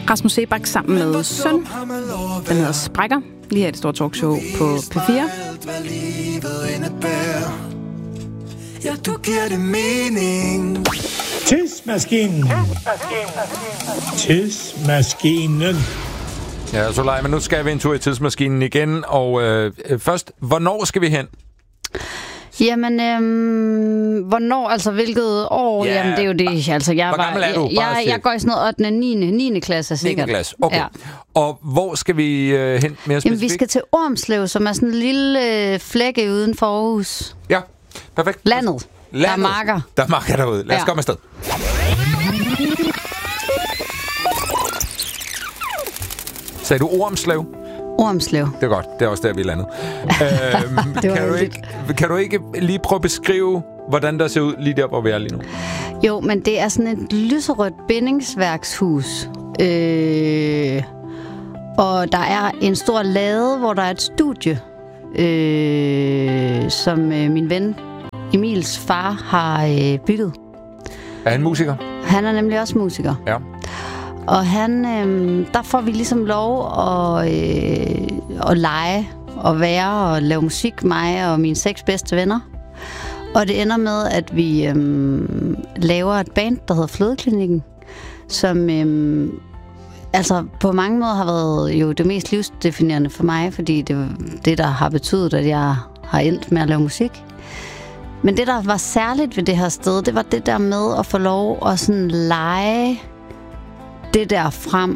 Rasmus Seebach sammen med Søn. Den hedder Sprækker. Lige her i det store talkshow på P4. Ja, du giver det mening. Tidsmaskinen. Tidsmaskinen. Ja, så men nu skal vi en tur i tidsmaskinen igen. Og først, hvornår skal vi hen? Jamen, hvornår, altså hvilket år? Ja, jamen, det er jo det. Altså, hvor gammel er du? Jeg går i sådan noget 8. og 9. klasse, sikkert. 9. klasse, okay. Ja. Og hvor skal vi hen mere specifikt? Jamen, vi skal til Ormslev, som er sådan en lille flække uden for Aarhus. Ja, perfekt. Landet. Der er marker. Der er marker derude. Lad os komme afsted. Sagde du Ormslev? Ormslev. Det er godt. Det er også der, vi er landet. Kan du ikke lige prøve at beskrive, hvordan der ser ud lige der, hvor vi er lige nu? Jo, men det er sådan et lyserødt bindingsværkshus. Og der er en stor lade, hvor der er et studie, som min ven Emils far har bygget. Er han musiker? Han er nemlig også musiker. Ja. Og han, der får vi ligesom lov at lege og være og lave musik, mig og mine 6 bedste venner. Og det ender med, at vi laver et band, der hedder Flødeklinikken, som altså på mange måder har været jo det mest livsdefinerende for mig, fordi det er det, der har betydet, at jeg har endt med at lave musik. Men det, der var særligt ved det her sted, det var det der med at få lov at sådan lege det der frem.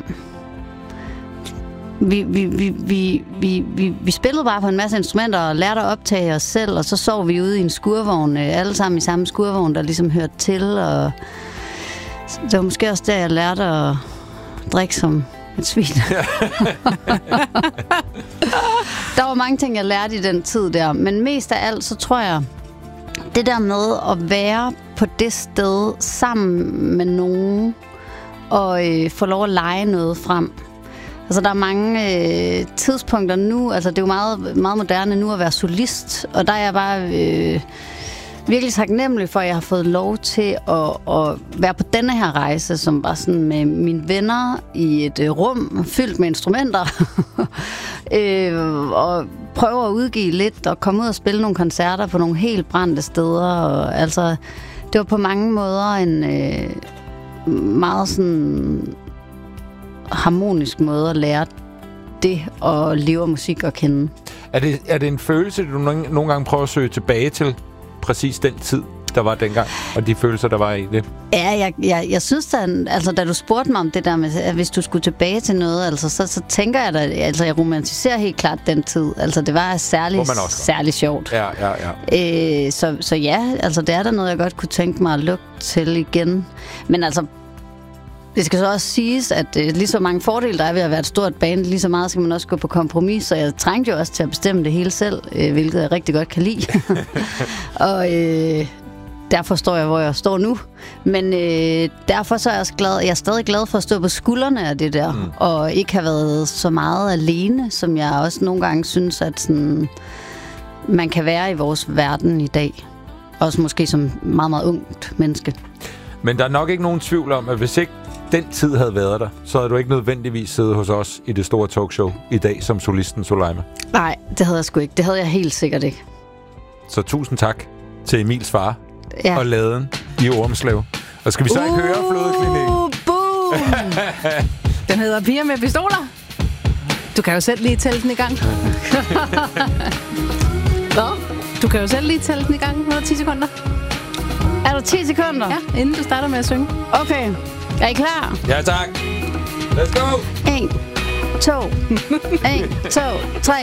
Vi spillede bare på en masse instrumenter og lærte at optage os selv, og så sov vi ude i en skurvogn, alle sammen i samme skurvogn, der ligesom hørte til, og det var måske også der, jeg lærte at drikke som et svin. Der var mange ting, jeg lærte i den tid der, men mest af alt, så tror jeg, det der med at være på det sted sammen med nogen, og få lov at lege noget frem. Altså, der er mange tidspunkter nu, altså det er jo meget, meget moderne nu at være solist, og der er jeg bare virkelig taknemmelig for, at jeg har fået lov til at være på denne her rejse, som var sådan med mine venner i et rum fyldt med instrumenter, og prøve at udgive lidt, og komme ud og spille nogle koncerter på nogle helt brændte steder, og altså, det var på mange måder en meget sådan harmonisk måde at lære det og leve musik at kende. Er det en følelse, du nogle gange prøver at søge tilbage til præcis den tid, der var dengang, og de følelser, der var i det? Ja, jeg synes, altså, da du spurgte mig om det der med, at hvis du skulle tilbage til noget, altså, så tænker jeg da, altså, jeg romantiserer helt klart den tid. Altså, det var særlig sjovt. Ja. Så ja, altså, det er der noget, jeg godt kunne tænke mig at lukke til igen. Men altså, det skal så også siges, at lige så mange fordele, der er ved at være et stort band, lige så meget skal man også gå på kompromis, så jeg trængte jo også til at bestemme det hele selv, hvilket jeg rigtig godt kan lide. Og derfor står jeg, hvor jeg står nu. Men derfor så er jeg også glad, jeg er stadig glad for at stå på skuldrene af det der, og ikke have været så meget alene, som jeg også nogle gange synes, at sådan, man kan være i vores verden i dag. Også måske som meget, meget ungt menneske. Men der er nok ikke nogen tvivl om, at hvis ikke den tid havde været der, så havde du ikke nødvendigvis siddet hos os i det store talkshow i dag som solisten Soleima. Nej, det havde jeg sgu ikke. Det havde jeg helt sikkert ikke. Så tusind tak til Emils far og laden i Ormslev. Og skal vi så ikke høre Flødeklinikken? Boom! Den hedder Piger med pistoler. Du kan jo selv lige tælle den i gang. Hvad? Du kan jo selv lige tælle den i gang. Nu er der 10 sekunder. Er der 10 sekunder? Ja, inden du starter med at synge. Okay. Er I klar? Ja, tak. Let's go! 1, 2, 1, 2, 3.